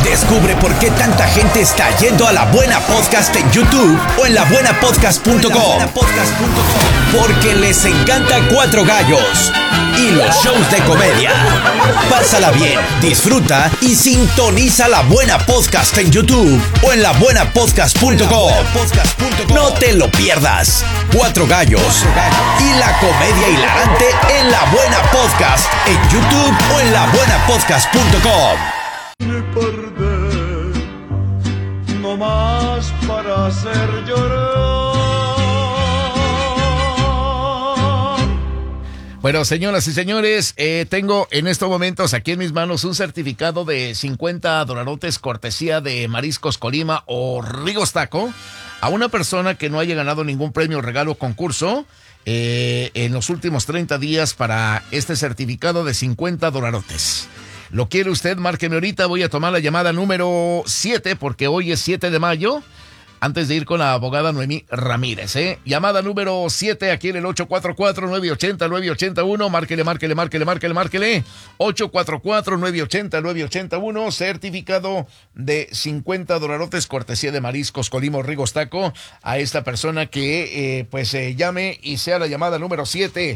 Descubre por qué tanta gente está yendo a La Buena Podcast en YouTube o en labuenapodcast.com. Porque les encanta Cuatro Gallos y los shows de comedia. Pásala bien, disfruta y sintoniza La Buena Podcast en YouTube o en labuenapodcast.com. No te lo pierdas. Cuatro Gallos y la comedia hilarante en La Buena Podcast en YouTube o en labuenapodcast.com. Me perdí, no más para hacer llorar. Bueno, señoras y señores, tengo en estos momentos aquí en mis manos un certificado de 50 dolarotes cortesía de Mariscos Colima o Rigos Taco a una persona que no haya ganado ningún premio, regalo o concurso en los últimos 30 días para este certificado de 50 dolarotes. ¿Lo quiere usted? Márqueme ahorita, voy a tomar la llamada número 7 porque hoy es 7 de mayo. Antes de ir con la abogada Noemí Ramírez, Llamada número 7 aquí en el 844-980-981. Márquele. 844-980-981. Certificado de 50 dolarotes cortesía de Mariscos Colima Rigos Taco a esta persona que llame y sea la llamada número 7.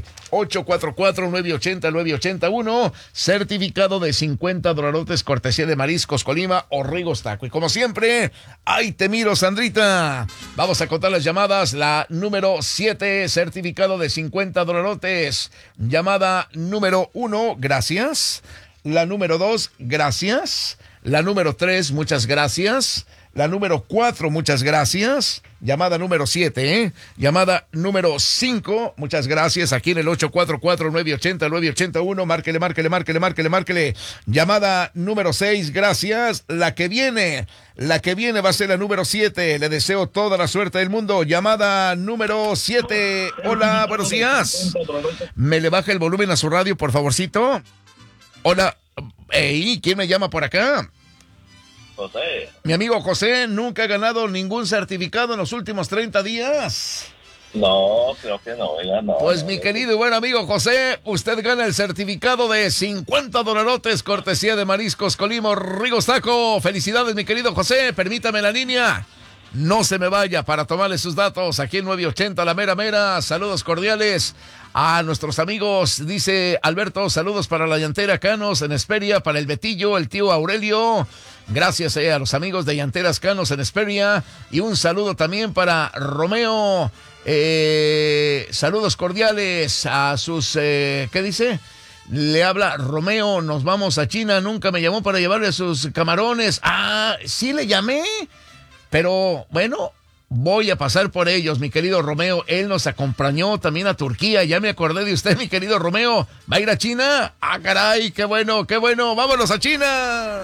844-980-981. Certificado de 50 dolarotes cortesía de Mariscos Colima o Rigos Taco. Y como siempre, ¡ay, te miro, Sandrita! Vamos a contar las llamadas. La número 7, certificado de 50 dolarotes. Llamada número 1, gracias. La número 2, gracias. La número 3, muchas gracias. La número 4, muchas gracias. Llamada número 7, Llamada número 5, muchas gracias. Aquí en el 844-980-981. Márquele. Llamada número 6, gracias. La que viene va a ser la número 7. Le deseo toda la suerte del mundo. Llamada número 7. Hola, buenos días. ¿Me le baja el volumen a su radio, por favorcito? Hola. ¿Quién me llama por acá? José. Mi amigo José nunca ha ganado ningún certificado en los últimos 30 días. No, creo que no, oiga, no. Pues mi querido y buen amigo José, usted gana el certificado de 50 dolarotes cortesía de Mariscos Colima Rigos Taco. Felicidades, mi querido José. Permítame la línea. No se me vaya para tomarle sus datos aquí en 980 La Mera. Saludos cordiales a nuestros amigos, dice Alberto, saludos para la Llantera Canos en Hesperia, para el Betillo, el tío Aurelio. Gracias a los amigos de Llanteras Canos en Hesperia. Y un saludo también para Romeo. Saludos cordiales a sus... ¿qué dice? Le habla Romeo, nos vamos a China. Nunca me llamó para llevarle sus camarones. Ah, sí le llamé. Pero bueno, voy a pasar por ellos, mi querido Romeo. Él nos acompañó también a Turquía. Ya me acordé de usted, mi querido Romeo. ¿Va a ir a China? Ah, caray, qué bueno. Vámonos a China.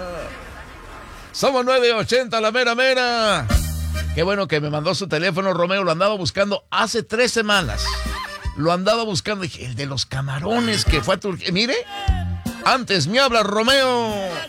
Somos 980 La Mera. Qué bueno que me mandó su teléfono, Romeo. Lo andaba buscando hace 3 semanas. Lo andaba buscando. Dije, el de los camarones que fue a Turquía. Mire, antes me habla Romeo.